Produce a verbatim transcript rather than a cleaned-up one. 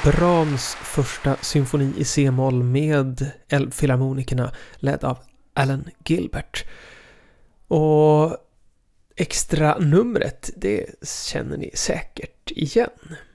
Brahms första symfoni i C-moll med Elbphilharmonikerna ledd av Alan Gilbert. Och extra numret, det känner ni säkert igen.